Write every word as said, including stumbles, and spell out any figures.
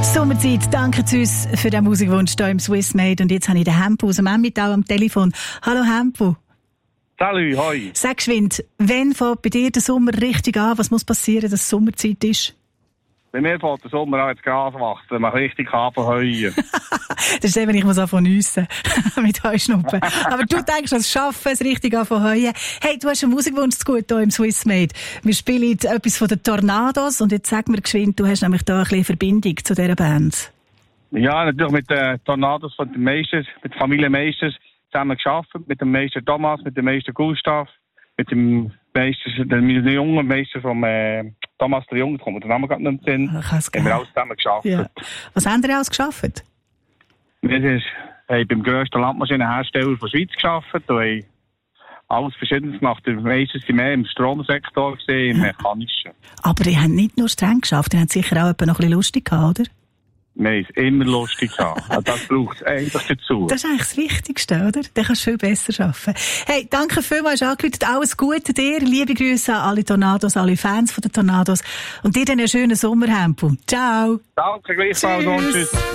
Sommerzeit, danke zu uns für den Musikwunsch hier im Swissmade. Und jetzt habe ich den Hempo aus dem Emmental am Telefon. Hallo Hempo. Salut, hoi. Sag geschwind, wann fängt bei dir der Sommer richtig an? Was muss passieren, dass es Sommerzeit ist? Bei mir fängt der Sommer an, das Gras wachsen, man richtig anfangen. Das ist eben, ich muss anfangen nüssen. Mit Heuschnuppen. Aber du denkst, das Schaffen, es richtig anfangen. Hey, du hast einen Musikwunsch zu gut hier im Swissmade. Wir spielen jetzt etwas von den Tornados und jetzt sag mir geschwind, du hast nämlich da ein bisschen Verbindung zu dieser Band. Ja, natürlich mit den Tornados von den Meisters, mit der Familie Meisters zusammen gearbeitet, mit dem Meister Thomas, mit dem Meister Gustav, mit dem Meister, dem jungen Meister vom äh, Thomas der Junge, kommt der Name gerade nicht in den Sinn. Haben wir alles zusammen gearbeitet. Ja. Was haben ihr alles gearbeitet? Wir haben beim grössten Landmaschinenhersteller der Schweiz gearbeitet und haben alles Verschiedenes gemacht. Meistens sind wir im Stromsektor gesehen, im Mechanischen. Aber ihr habt nicht nur streng geschafft, ihr habt sicher auch noch ein bisschen lustig gehabt, oder? Wir haben es immer lustig gehabt. Das braucht es eigentlich dazu. Das ist eigentlich das Wichtigste, oder? Dann kannst du viel besser arbeiten. Hey, danke vielmals, hast angerufen. Alles Gute dir. Liebe Grüße an alle Tornados, alle Fans von den Tornados. Und dir einen schönen Sommer, Hempo. Ciao. Danke, gleichfalls. Tschüss.